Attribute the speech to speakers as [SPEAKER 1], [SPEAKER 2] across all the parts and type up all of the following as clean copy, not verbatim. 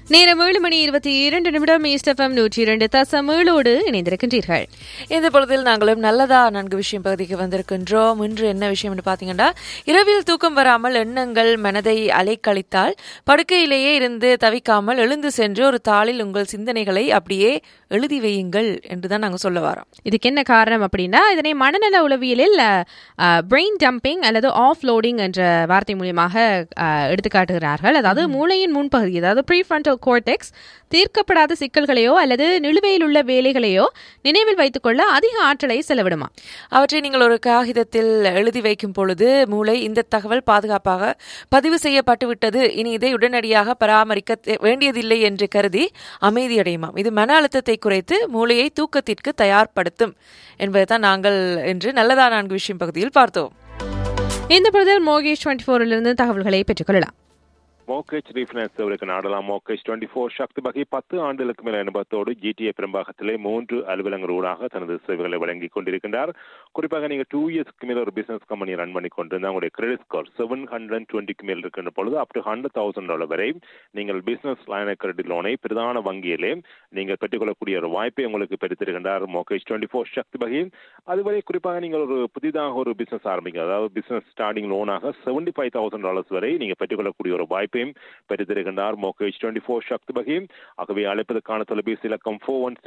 [SPEAKER 1] நேரம் 7:22 east FM 102.7 இணைந்திருக்கின்றீர்கள்.
[SPEAKER 2] இந்த பொழுதில் நாங்களும் நல்லதா 4 விஷயம் பகுதிக்கு வந்திருக்கின்றோம். இன்று என்ன விஷயம் பார்த்தீங்கன்னா, இரவில் தூக்கம் வராமல் எண்ணங்கள் மனதை அலைக்கழித்தால் படுக்கையிலேயே இருந்து தவிக்காமல் எழுந்து சென்று ஒரு தாளில் உங்கள் சிந்தனைகளை அப்படியே எழுதி வையுங்கள் என்றுதான் நாங்கள் சொல்ல வரோம்.
[SPEAKER 1] இதுக்கு என்ன காரணம் அப்படின்னா, இதனை மனநல உளவியலில் பிரெயின் டம்பிங் அல்லது ஆஃப் லோடிங் என்ற வார்த்தை மூலியமாக எடுத்துக்காட்டுகிறார்கள். அதாவது மூளையின் முன்பகுதி, அதாவது ப்ரீஃப்ரண்டல் கோர்டெக்ஸ் தீர்க்கப்படாத சிக்கல்களையோ அல்லது நிலுவையில் உள்ள வேலைகளையோ நினைவில் வைத்துக் கொள்ள அதிக ஆற்றலை செலவிடுமா.
[SPEAKER 2] அவற்றை நீங்கள் ஒரு காகிதத்தில் எழுதி வைக்கும் பொழுது மூளை இந்த தகவல் பாதுகாப்பாக பதிவு செய்யப்பட்டு விட்டது, இனி இதை உடனடியாக பராமரிக்க வேண்டியதில்லை என்று கருதி அமைதியடையுமாம். இது மன அழுத்தத்தை குறைத்து மூளையை தூக்கத்திற்கு தயார்படுத்தும் என்பதைத்தான் நாங்கள் இன்று நல்லதா 4 விஷயம் பகுதியில் பார்த்தோம்.
[SPEAKER 1] இந்த பொழுதில் மோகேஜ் 24 தகவல்களை பெற்றுக்கொள்ளலாம்.
[SPEAKER 3] மோகேஜ் ரீஃபைனான்ஸ் சேவைக்கு நாடலாம். மோகேஜ் 24 சக்தி வகை 10 ஆண்டுகளுக்கு மேல் அனுபவத்தோடு GTA பெரும்பாகத்திலே 3 அலுவலங்களூடாக தனது சேவைகளை வழங்கிக் கொண்டிருக்கின்றார். குறிப்பாக நீங்கள் 2 இயர்ஸ்க்கு மேல் ஒரு பிசினஸ் கம்பெனி ரன் பண்ணி கொண்டிருந்தால் உங்களுடைய கிரெடிட் ஸ்கோர் 720க்கு மேல் இருக்கின்ற பொழுது அப் டு $100,000 வரை நீங்கள் பிசினஸ் லைன் கிரெடிட் லோனை பிரதான வங்கியிலே நீங்கள் பெற்றுக்கொள்ளக்கூடிய ஒரு வாய்ப்பை உங்களுக்கு பெற்றுத்தருகின்றார் மோகேஜ் 24 சக்தி வகை. அதுவரை குறிப்பாக நீங்கள் ஒரு புதிதாக ஒரு பிசினஸ் ஆரம்பிங்க, அதாவது பிசினஸ் ஸ்டார்டிங் லோனாக $75,000 வரை நீங்கள் பெற்றுக்கொள்ளக்கூடிய ஒரு வாய்ப்பை பெற்றுத்தருகின்றார் மோகேஜ் 24 சக்தி வகை. ஆகவே அழைப்பதற்கான தொலைபேசி இலக்கம்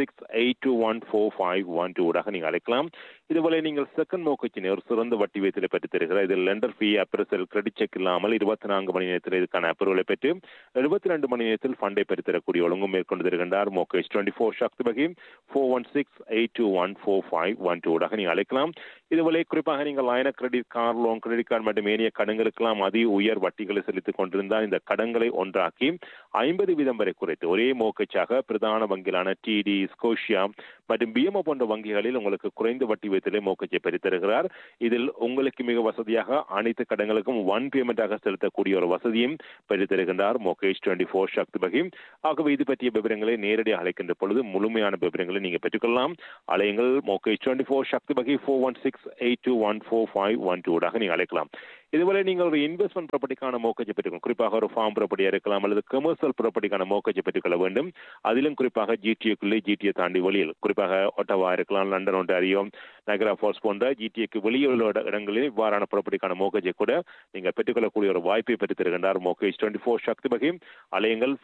[SPEAKER 3] 416-821-4512 நீங்கள் அழைக்கலாம். இதுவரை நீங்கள் செகண்ட் மோகேஜினை ஒரு சிறந்த வட்டி வீதத்தில் பெற்றுத்தருகிறார். இதில் லெண்டர் ஃபீ, அப்ரசல், கிரெடிட் செக் இல்லாமல் 24 மணி நேரத்தில் இதுக்கான அப்ரூவலை பெற்று 72 மணி நேரத்தில் ஃபண்டை பெற்றுத்தரக்கூடிய ஒழுங்கும் மேற்கொண்டு தருகின்றார் மோகேஜ் 24 சக்தி வகை. 416-821-4512 நீங்கள் அழைக்கலாம். இதுவரை குறிப்பாக நீங்கள் லைன credit, car loan, credit card மற்றும் ஏனைய கடன்களுக்கெல்லாம் அதி உயர் வட்டிகளை செலுத்திக் கொண்டிருந்தால் இந்த கடன்களை ஒன்றாக்கி 50% வரை குறைத்து ஒரே மோகேஜாக பிரதான வங்கிகளான TD, ஸ்கோஷியா மற்றும் BMO போன்ற வங்கிகளில் உங்களுக்கு குறைந்த வட்டி வீதத்திலே மோகேஜை பெற்றுத்தருகிறார். இதில் உங்களுக்கு மிக வசதியாக அனைத்து கடன்களுக்கும் 1 பேமெண்டாக செலுத்தக்கூடிய ஒரு வசதியும் பெற்றுத்தருகின்றார் மோகேஜ் 24 சக்தி வகை. ஆகவே இது பற்றிய விவரங்களை நேரடியாக அழைக்கின்ற பொழுது முழுமையான விவரங்களை நீங்கள் பெற்றுக்கொள்ளலாம். அலையுங்கள் மோகேஜ் 24 சக்தி வகை. 416-821-4512 நீங்கள் அழைக்கலாம். இதுவரை நீங்கள் ஒரு இன்வெஸ்ட்மெண்ட் ப்ராப்பர்ட்டிக்கான மோகேஜை பெற்றுக்கணும். குறிப்பாக ஒரு ஃபார்ம் ப்ராப்பர்ட்டியா இருக்கலாம் அல்லது கமர்ஷியல் ப்ராப்பர்ட்டிக்கான மோகேஜை பெற்றுக்கொள்ள வேண்டும். அதிலும் குறிப்பாக GTA தாண்டி வெளியில், குறிப்பாக ஒட்டவா இருக்கலாம், லண்டன், ஒன்டாரியோ, நகரா ஃபால்ஸ் போன்ற GTAக்கு வெளியே உள்ள இடங்களில் இவ்வாறான ப்ராப்பர்ட்டிக்கான மோகேஜை கூட நீங்கள் பெற்றுக்கொள்ளக்கூடிய ஒரு வாய்ப்பை பெற்றுத் தருகின்றார் மோகேஜ் 24 சக்தி வகை. அலையுங்கள்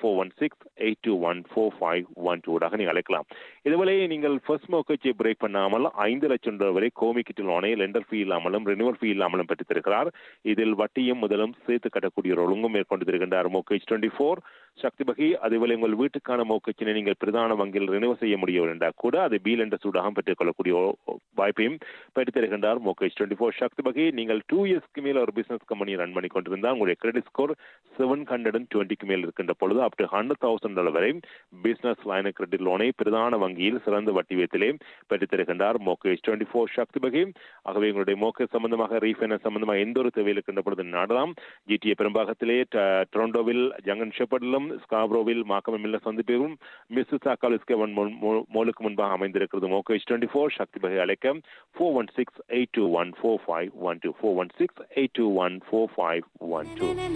[SPEAKER 3] 416-821-4512 நீங்கள் அழைக்கலாம். இதுவரை நீங்கள் ஃபர்ஸ்ட் மோகேஜை பிரேக் பண்ணாமல் $5 லட்சம் வரை கோமிக்கிட்டு லோனை லெண்டர் ஃபீ இல்லாமலும் ரினிவல் ஃபீ இல்லாமலும் பெற்றுத் தருகிறார். இதில் வட்டியும் முதலும் சேர்த்து கட்டக்கூடிய ஒரு ஒழுங்கும் மேற்கொண்டு தருகின்றார் மோகேஜ் 24 சக்தி வகை. அதுவரை உங்கள் வீட்டுக்கான மோகேஜினை நீங்கள் பிரதான வங்கியில் ரினிவல் செய்ய முடியவில்லை என்றால் கூட அதை பீல் என்ற சூடாக பெற்றுக்கொள்ளக்கூடிய வாய்ப்பையும் பெற்றுத் தருகின்றார் மோகேஜ் 24 சக்தி வகை. நீங்கள் 2 இயர்ஸ்க்கு மேல் ஒரு பிசினஸ் கம்பெனி ரன் பண்ணி கொண்டிருந்தால் உங்களுடைய கிரெடிட் ஸ்கோர் 720க்கு மேல் இருக்கின்ற பொழுது அப் டு $100,000 வரை பிசினஸ் லைன் கிரெடிட் லோனை பிரதான வங்கியில் சிறந்த வட்டி வீதத்திலே பெற்றுத் தருகின்றார் மோகேஜ் 24 சக்தி வகை. ஆகவே உங்களுடைய மோகேஜ் சம்பந்தமாக, ரீஃபைனான்ஸ் சம்பந்தமாக எந்த ஒரு தேவையில் இருக்கின்ற பொழுது நாடலாம். GTA பெரும்பாகத்திலே டொரண்டோவில் ஜங்கன் ஷெப்பர்டிலும், ஸ்காப்ரோவில் மார்க்கம் மில்ல சந்திப்பிலும், மிசிசாகாவில் ஸ்கெவன் மோலுக்கு முன்பாக அமைந்திருக்கிறது மோகேஜ் 24 சக்தி வகை. அழைக்க 416-821-4512 416-821-4512.